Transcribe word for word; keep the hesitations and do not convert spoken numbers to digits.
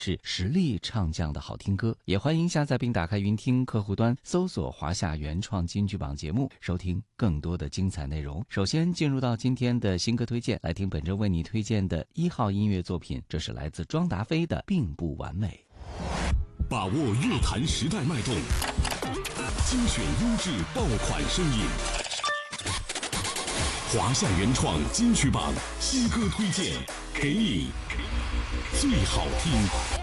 是实力唱将的好听歌。也欢迎下载并打开云听客户端，搜索华夏原创金曲榜节目，收听更多的精彩内容。首先进入到今天的新歌推荐，来听本周为你推荐的一号音乐作品，这是来自庄达菲的《并不完美》。 把握乐坛时代脉动，精选优质爆款声音。华夏原创金曲榜新歌推荐，给你最好听。